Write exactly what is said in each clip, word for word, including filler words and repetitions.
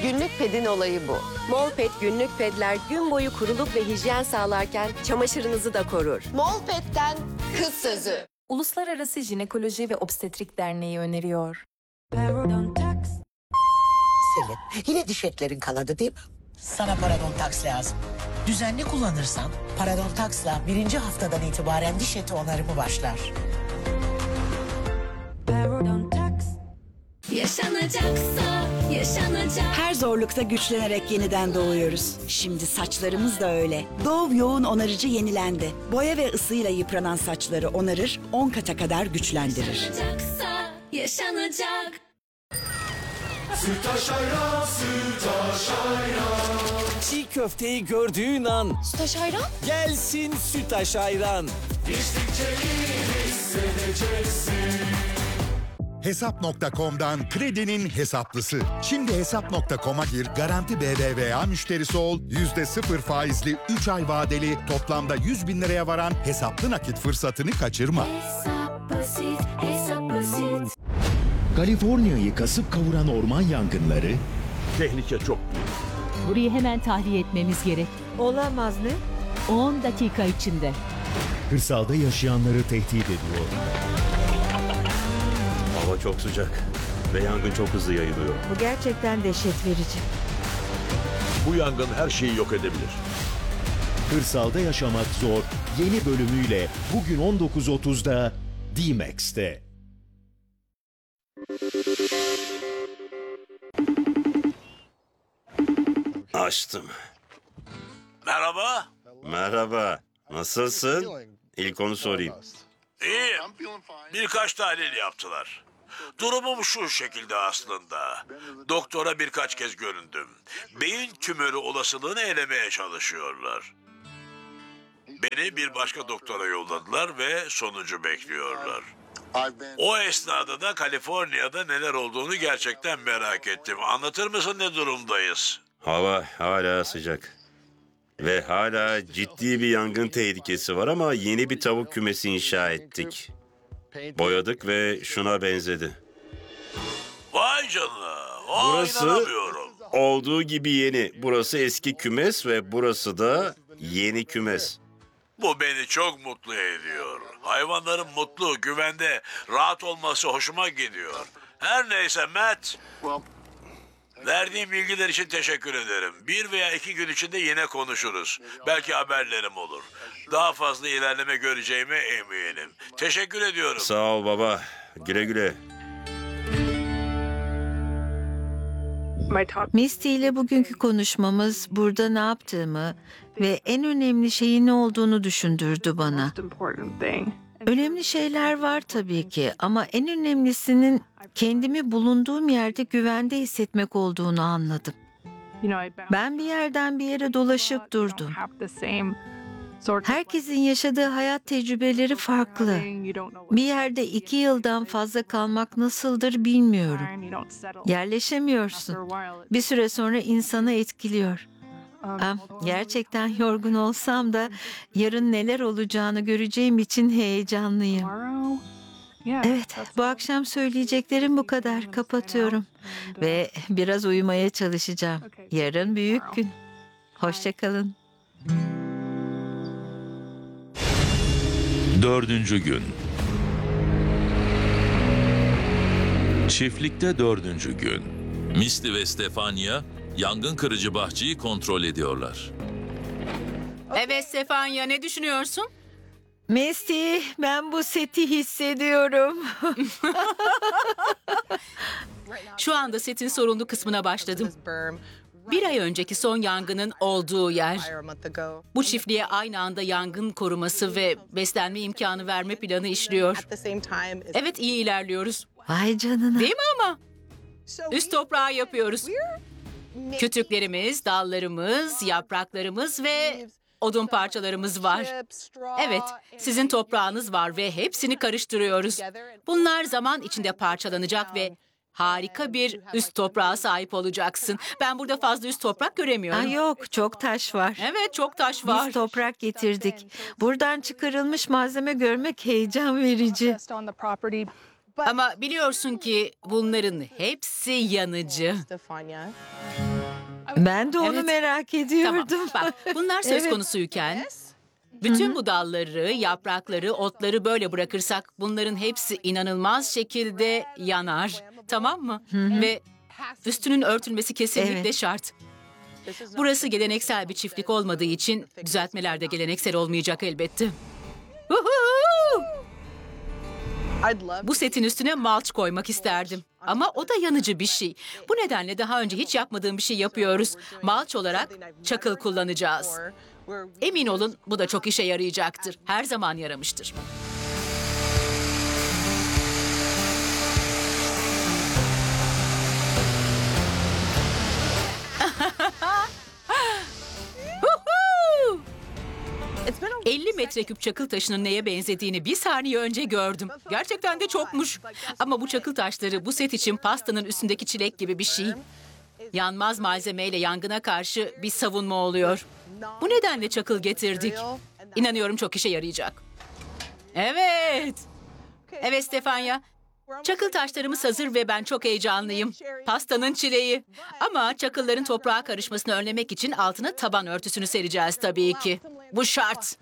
Günlük pedin olayı bu. Molpet günlük pedler gün boyu kuruluk ve hijyen sağlarken çamaşırınızı da korur. Molpet'ten kız sözü. Uluslararası Jinekoloji ve Obstetrik Derneği öneriyor. Selin, yine diş etlerin kanadı değil mi? Sana Parodontax lazım. Düzenli kullanırsan Parodontax'la birinci haftadan itibaren diş eti onarımı başlar. Yaşanacaksa yaşanacak. Her zorlukta güçlenerek yeniden doğuyoruz. Şimdi saçlarımız da öyle. Dove yoğun onarıcı yenilendi. Boya ve ısıyla yıpranan saçları onarır, on kata kadar güçlendirir. Yaşanacaksa yaşanacak. Sütaş ayran, sütaş ayran. Çiğ köfteyi gördüğün an Sütaş ayran? gelsin sütaş ayran. İçtikçe iyi hissedeceksin. Hesap nokta com'dan kredinin hesaplısı. Şimdi hesap nokta com'a gir, garanti B B V A müşterisi ol, yüzde sıfır faizli üç ay vadeli toplamda yüz bin liraya varan hesaplı nakit fırsatını kaçırma. Hesap basit, hesap basit. Kaliforniya'yı kasıp kavuran orman yangınları... Tehlike çok büyük. Burayı hemen tahliye etmemiz gerek. Olamaz ne? on dakika içinde. Kırsalda yaşayanları tehdit ediyor. Hava çok sıcak ve yangın çok hızlı yayılıyor. Bu gerçekten dehşet verici. Bu yangın her şeyi yok edebilir. Kırsalda yaşamak zor yeni bölümüyle bugün on dokuz otuzda D-Max'te. Açtım. Merhaba. Merhaba. Nasılsın? İlk onu sorayım. İyiyim. Birkaç tahlil yaptılar. Durumum şu şekilde aslında. Doktora birkaç kez göründüm. Beyin tümörü olasılığını elemeye çalışıyorlar. Beni bir başka doktora yolladılar ve sonucu bekliyorlar. O esnada da Kaliforniya'da neler olduğunu gerçekten merak ettim. Anlatır mısın ne durumdayız? Hava hala sıcak. Ve hala ciddi bir yangın tehlikesi var ama yeni bir tavuk kümesi inşa ettik. Boyadık ve şuna benzedi. Vay canına. Vay, Burası inanamıyorum. olduğu gibi yeni. Burası eski kümes ve burası da yeni kümes. Bu beni çok mutlu ediyor. Hayvanların mutlu, güvende, rahat olması hoşuma gidiyor. Her neyse Matt. Verdiğim bilgiler için teşekkür ederim. Bir veya iki gün içinde yine konuşuruz. Belki haberlerim olur. Daha fazla ilerleme göreceğime eminim. Teşekkür ediyorum. Sağ ol baba. Güle güle. Misty ile bugünkü konuşmamız burada ne yaptığımı ve en önemli şeyin ne olduğunu düşündürdü bana. Önemli şeyler var tabii ki ama en önemlisinin kendimi bulunduğum yerde güvende hissetmek olduğunu anladım. Ben bir yerden bir yere dolaşıp durdum. Herkesin yaşadığı hayat tecrübeleri farklı. Bir yerde iki yıldan fazla kalmak nasıldır bilmiyorum. Yerleşemiyorsun. Bir süre sonra insanı etkiliyor. Ah, gerçekten yorgun olsam da yarın neler olacağını göreceğim için heyecanlıyım. Evet, bu akşam söyleyeceklerim bu kadar. Kapatıyorum. Ve biraz uyumaya çalışacağım. Yarın büyük gün. Hoşça kalın. Dördüncü gün. Çiftlikte dördüncü gün. Misty ve Stefania yangın kırıcı bahçeyi kontrol ediyorlar. Evet Stefania, ne düşünüyorsun? Misty, ben bu seti hissediyorum. Şu anda setin sorunlu kısmına başladım. Bir ay önceki son yangının olduğu yer. Bu çiftliğe aynı anda yangın koruması ve beslenme imkanı verme planı işliyor. Evet, iyi ilerliyoruz. Vay canına. Değil mi ama? Üst toprağı yapıyoruz. Kütüklerimiz, dallarımız, yapraklarımız ve odun parçalarımız var. Evet, sizin toprağınız var ve hepsini karıştırıyoruz. Bunlar zaman içinde parçalanacak ve harika bir üst toprağa sahip olacaksın. Ben burada fazla üst toprak göremiyorum. Aa, yok, çok taş var. Evet, çok taş var. Biz toprak getirdik. Buradan çıkarılmış malzeme görmek heyecan verici. Ama biliyorsun ki bunların hepsi yanıcı. Ben de onu Evet. merak ediyordum. Tamam, bak bunlar söz Evet. konusuyken bütün bu dalları, yaprakları, otları böyle bırakırsak bunların hepsi inanılmaz şekilde yanar. Tamam mı? Ve üstünün örtülmesi kesinlikle Evet. şart. Burası geleneksel bir çiftlik olmadığı için düzeltmeler de geleneksel olmayacak elbette. Huhu! Bu setin üstüne malç koymak isterdim. Ama o da yanıcı bir şey. Bu nedenle daha önce hiç yapmadığım bir şey yapıyoruz. Malç olarak çakıl kullanacağız. Emin olun bu da çok işe yarayacaktır. Her zaman yaramıştır. Huhu! elli metreküp çakıl taşının neye benzediğini bir saniye önce gördüm. Gerçekten de çokmuş. Ama bu çakıl taşları bu set için pastanın üstündeki çilek gibi bir şey. Yanmaz malzemeyle yangına karşı bir savunma oluyor. Bu nedenle çakıl getirdik. İnanıyorum çok işe yarayacak. Evet. Evet Stefania. Çakıl taşlarımız hazır ve ben çok heyecanlıyım. Pastanın çileği. Ama çakılların toprağa karışmasını önlemek için altına taban örtüsünü sereceğiz tabii ki. Bu şart.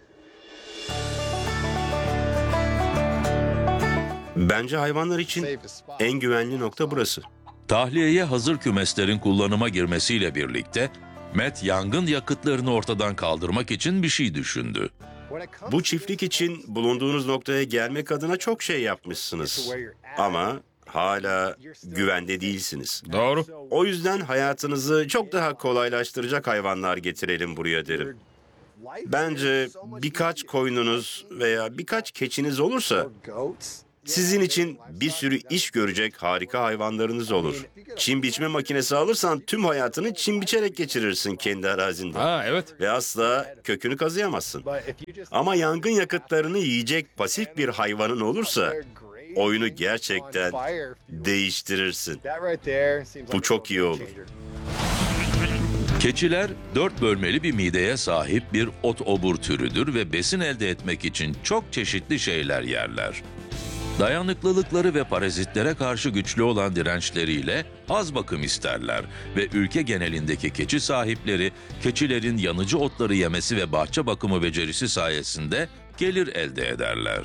Bence hayvanlar için en güvenli nokta burası. Tahliyeye hazır kümeslerin kullanıma girmesiyle birlikte Matt yangın yakıtlarını ortadan kaldırmak için bir şey düşündü. Bu çiftlik için bulunduğunuz noktaya gelmek adına çok şey yapmışsınız. Ama hala güvende değilsiniz. Doğru. O yüzden hayatınızı çok daha kolaylaştıracak hayvanlar getirelim buraya derim. Bence birkaç koyununuz veya birkaç keçiniz olursa sizin için bir sürü iş görecek harika hayvanlarınız olur. Çim biçme makinesi alırsan tüm hayatını çim biçerek geçirirsin kendi arazinde. Ha evet. Ve asla kökünü kazıyamazsın. Ama yangın yakıtlarını yiyecek pasif bir hayvanın olursa oyunu gerçekten değiştirirsin. Bu çok iyi olur. Keçiler dört bölmeli bir mideye sahip bir ot obur türüdür ve besin elde etmek için çok çeşitli şeyler yerler. Dayanıklılıkları ve parazitlere karşı güçlü olan dirençleriyle az bakım isterler ve ülke genelindeki keçi sahipleri keçilerin yanıcı otları yemesi ve bahçe bakımı becerisi sayesinde gelir elde ederler.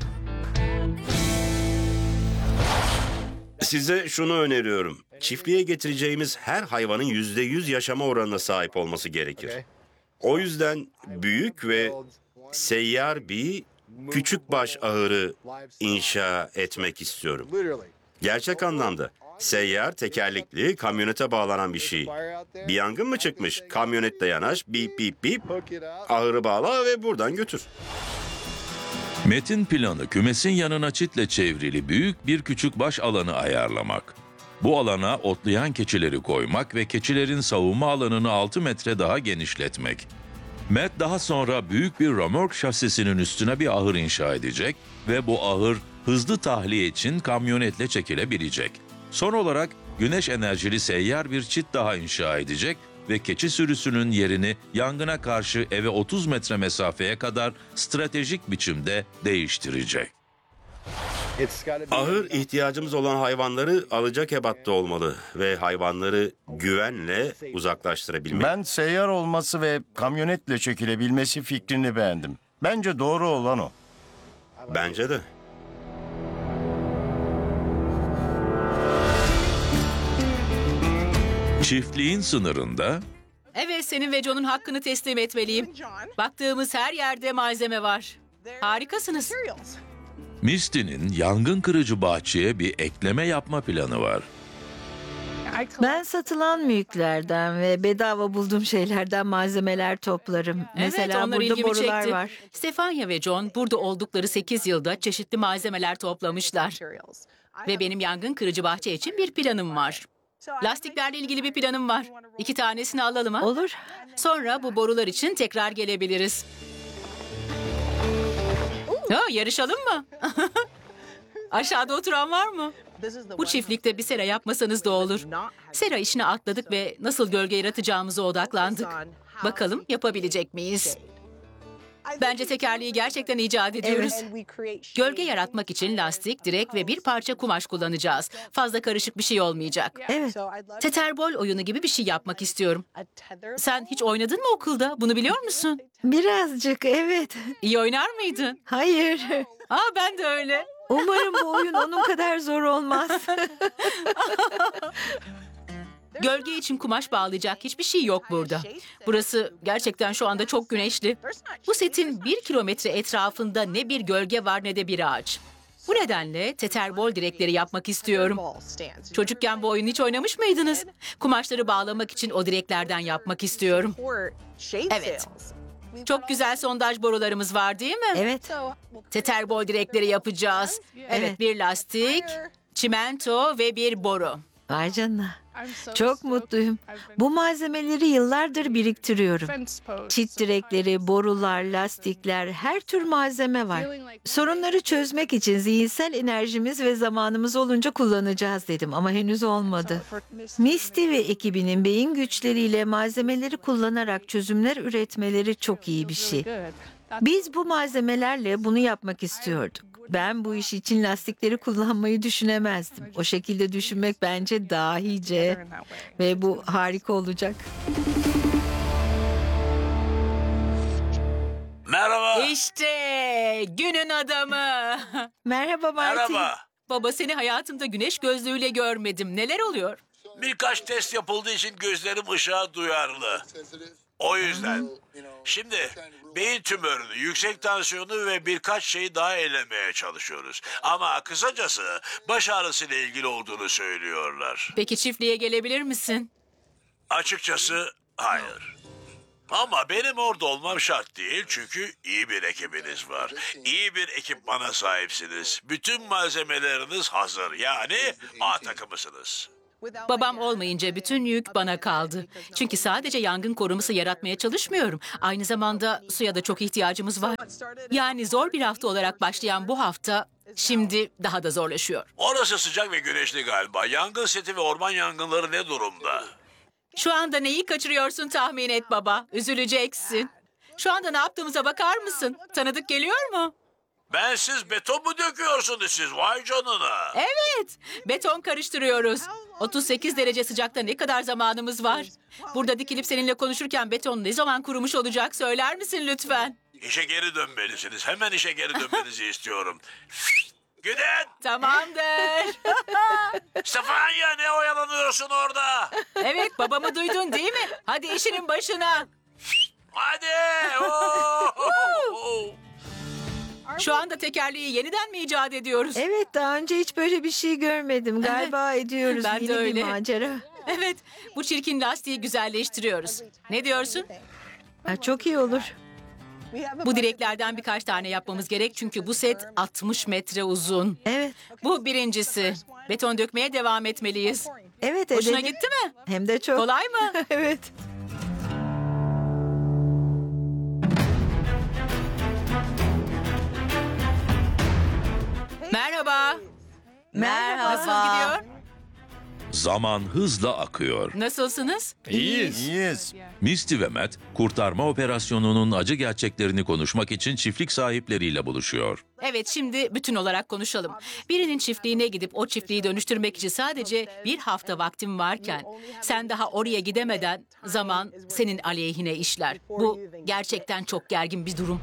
Size şunu öneriyorum. Çiftliğe getireceğimiz her hayvanın yüzde yüz yaşama oranına sahip olması gerekir. O yüzden büyük ve seyyar bir küçük baş ahırı inşa etmek istiyorum. Gerçek anlamda seyyar, tekerlekli, kamyonete bağlanan bir şey. Bir yangın mı çıkmış? Kamyonetle yanaş, bip bip bip, ahırı bağla ve buradan götür. Matt'in planı kümesin yanına çitle çevrili büyük bir küçük baş alanı ayarlamak. Bu alana otlayan keçileri koymak ve keçilerin savunma alanını altı metre daha genişletmek. Matt daha sonra büyük bir römork şasisinin üstüne bir ahır inşa edecek ve bu ahır hızlı tahliye için kamyonetle çekilebilecek. Son olarak güneş enerjili seyyar bir çit daha inşa edecek ve keçi sürüsünün yerini yangına karşı eve otuz metre mesafeye kadar stratejik biçimde değiştirecek. Ahır ihtiyacımız olan hayvanları alacak ebatta olmalı ve hayvanları güvenle uzaklaştırabilmek. Ben seyyar olması ve kamyonetle çekilebilmesi fikrini beğendim. Bence doğru olan o. Bence de. Çiftliğin sınırında Evet senin ve John'un hakkını teslim etmeliyim. Baktığımız her yerde malzeme var. Harikasınız. Misty'nin yangın kırıcı bahçeye bir ekleme yapma planı var. Ben satılan mülklerden ve bedava bulduğum şeylerden malzemeler toplarım. Mesela evet, onlar burada ilgimi borular çekti. var. Stefania ve John burada oldukları sekiz yılda çeşitli malzemeler toplamışlar. Ve benim yangın kırıcı bahçe için bir planım var. Lastiklerle ilgili bir planım var. İki tanesini alalım ha? Olur. Sonra bu borular için tekrar gelebiliriz. Ha, yarışalım mı? Aşağıda oturan var mı? Bu çiftlikte bir sera yapmasanız da olur. Sera işine atladık ve nasıl gölge yaratacağımıza odaklandık. Bakalım yapabilecek miyiz? Bence tekerleği gerçekten icat ediyoruz. Gölge yaratmak için lastik, direk ve bir parça kumaş kullanacağız. Fazla karışık bir şey olmayacak. Evet. Teterbol oyunu gibi bir şey yapmak istiyorum. Sen hiç oynadın mı okulda? Bunu biliyor musun? Birazcık, evet. İyi oynar mıydın? Hayır. Aa, ben de öyle. Umarım bu oyun onun kadar zor olmaz. Gölge için kumaş bağlayacak hiçbir şey yok burada. Burası gerçekten şu anda çok güneşli. Bu setin bir kilometre etrafında ne bir gölge var ne de bir ağaç. Bu nedenle teterbol direkleri yapmak istiyorum. Çocukken bu oyunu hiç oynamış mıydınız? Kumaşları bağlamak için o direklerden yapmak istiyorum. Evet. Çok güzel sondaj borularımız var değil mi? Evet. Teterbol direkleri yapacağız. Evet, bir lastik, çimento ve bir boru. Vay canına. Çok mutluyum. Bu malzemeleri yıllardır biriktiriyorum. Çit direkleri, borular, lastikler, her tür malzeme var. Sorunları çözmek için zihinsel enerjimiz ve zamanımız olunca kullanacağız dedim ama henüz olmadı. Misty ve ekibinin beyin güçleriyle malzemeleri kullanarak çözümler üretmeleri çok iyi bir şey. Biz bu malzemelerle bunu yapmak istiyorduk. Ben bu iş için lastikleri kullanmayı düşünemezdim. O şekilde düşünmek bence dahice ve bu harika olacak. Merhaba. İşte günün adamı. Merhaba Martin. Merhaba. Baba, seni hayatımda güneş gözlüğüyle görmedim. Neler oluyor? Birkaç test yapıldığı için gözlerim ışığa duyarlı. O yüzden. Şimdi beyin tümörünü, yüksek tansiyonu ve birkaç şeyi daha elemeye çalışıyoruz. Ama kısacası baş ağrısıyla ilgili olduğunu söylüyorlar. Peki çiftliğe gelebilir misin? Açıkçası hayır. Ama benim orada olmam şart değil çünkü iyi bir ekibiniz var. İyi bir ekipmana sahipsiniz. Bütün malzemeleriniz hazır. Yani A takımısınız. Babam olmayınca bütün yük bana kaldı. Çünkü sadece yangın koruması yaratmaya çalışmıyorum. Aynı zamanda suya da çok ihtiyacımız var. Yani zor bir hafta olarak başlayan bu hafta şimdi daha da zorlaşıyor. Orası sıcak ve güneşli galiba. Yangın seti ve orman yangınları ne durumda? Şu anda neyi kaçırıyorsun tahmin et baba. Üzüleceksin. Şu anda ne yaptığımıza bakar mısın? Tanıdık geliyor mu? Ben siz beton mu döküyorsunuz siz? Vay canına. Evet, beton karıştırıyoruz. otuz sekiz derece sıcakta ne kadar zamanımız var? Burada dikilip seninle konuşurken beton ne zaman kurumuş olacak söyler misin lütfen? İşe geri dönmelisiniz. Hemen işe geri dönmenizi istiyorum. Gidin. Tamamdır. Stefania, ne oyalanıyorsun orada? Evet, babamı duydun değil mi? Hadi işinin başına. Hadi. Oo! Şu anda tekerleği yeniden mi icat ediyoruz? Evet, daha önce hiç böyle bir şey görmedim. Galiba ediyoruz. Ben de Yeni öyle. bir macera. Evet, bu çirkin lastiği güzelleştiriyoruz. Ne diyorsun? Ha, çok iyi olur. Bu direklerden birkaç tane yapmamız gerek çünkü bu set altmış metre uzun. Evet. Bu birincisi. Beton dökmeye devam etmeliyiz. Evet, Hoşuna edelim. gitti mi? Hem de çok. Kolay mı? Evet. Merhaba. Merhaba. Nasıl gidiyor? Zaman hızla akıyor. Nasılsınız? İyiyiz. İyiyiz. Misty ve Matt, kurtarma operasyonunun acı gerçeklerini konuşmak için çiftlik sahipleriyle buluşuyor. Evet, şimdi bütün olarak konuşalım. Birinin çiftliğine gidip o çiftliği dönüştürmek için sadece bir hafta vaktim varken sen daha oraya gidemeden zaman senin aleyhine işler. Bu gerçekten çok gergin bir durum.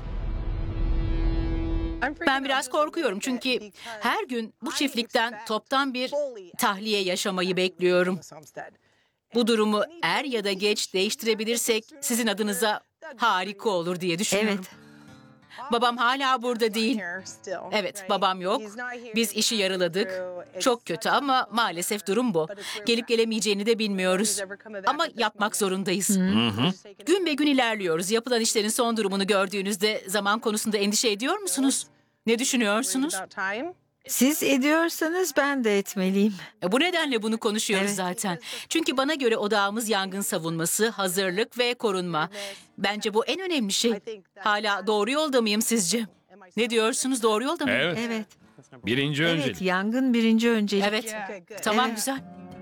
Ben biraz korkuyorum çünkü her gün bu çiftlikten toptan bir tahliye yaşamayı bekliyorum. Bu durumu er ya da geç değiştirebilirsek sizin adınıza harika olur diye düşünüyorum. Evet. Babam hala burada değil. Evet, babam yok. Biz işi yarıladık. Çok kötü ama maalesef durum bu. Gelip gelemeyeceğini de bilmiyoruz. Ama yapmak zorundayız. Gün be gün ilerliyoruz. Yapılan işlerin son durumunu gördüğünüzde zaman konusunda endişe ediyor musunuz? Ne düşünüyorsunuz? Siz ediyorsanız ben de etmeliyim. E, Bu nedenle bunu konuşuyoruz Evet. zaten. Çünkü bana göre odağımız yangın savunması, hazırlık ve korunma. Bence bu en önemli şey. Hala doğru yolda mıyım sizce? Ne diyorsunuz, doğru yolda mıyım? Evet. Evet. Birinci öncelik. Evet, yangın birinci öncelik. Evet, tamam Evet. güzel.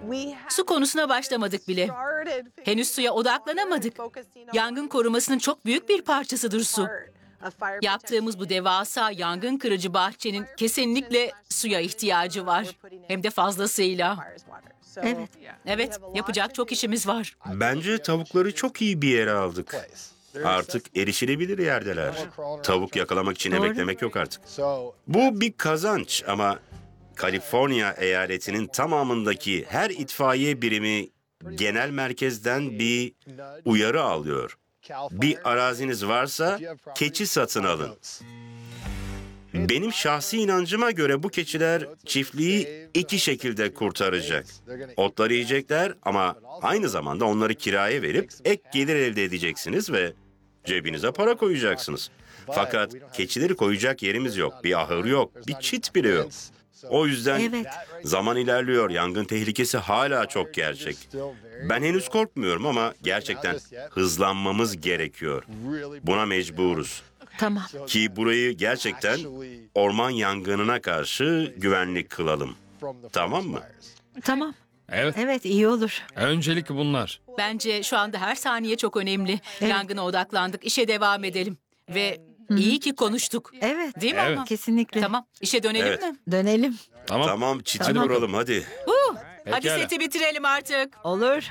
Su konusuna başlamadık bile. Henüz suya odaklanamadık. Yangın korumasının çok büyük bir parçasıdır su. Yaptığımız bu devasa yangın kırıcı bahçenin kesinlikle suya ihtiyacı var. Hem de fazlasıyla. Evet. Evet, yapacak çok işimiz var. Bence tavukları çok iyi bir yere aldık. Artık erişilebilir yerdeler. Tavuk yakalamak için Doğru. emeklemek yok artık. Bu bir kazanç ama Kaliforniya eyaletinin tamamındaki her itfaiye birimi genel merkezden bir uyarı alıyor. Bir araziniz varsa keçi satın alın. Benim şahsi inancıma göre bu keçiler çiftliği iki şekilde kurtaracak. Otları yiyecekler ama aynı zamanda onları kiraya verip ek gelir elde edeceksiniz ve cebinize para koyacaksınız. Fakat keçileri koyacak yerimiz yok, bir ahır yok, bir çit bile yok. O yüzden Evet. zaman ilerliyor, yangın tehlikesi hala çok gerçek. Ben henüz korkmuyorum ama gerçekten hızlanmamız gerekiyor. Buna mecburuz. Tamam. Ki burayı gerçekten orman yangınına karşı güvenlik kılalım. Tamam mı? Tamam. Evet. Evet, iyi olur. Öncelik bunlar. Bence şu anda her saniye çok önemli. Yangına odaklandık, işe devam edelim. Ve iyi ki konuştuk. Evet. Değil mi Evet. ama? Kesinlikle. Tamam, işe dönelim Evet. mi? Dönelim. Tamam. Tamam, çiti Tamam. kuralım hadi. Huh, hadi Pekala. seti bitirelim artık. Olur.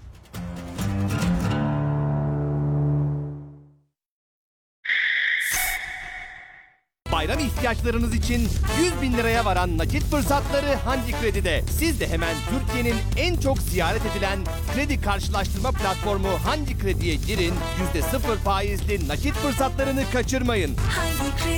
Bayram ihtiyaçlarınız için yüz bin liraya varan nakit fırsatları Handy Kredi'de. Siz de hemen Türkiye'nin en çok ziyaret edilen kredi karşılaştırma platformu Handy Kredi'ye girin. yüzde sıfır faizli nakit fırsatlarını kaçırmayın.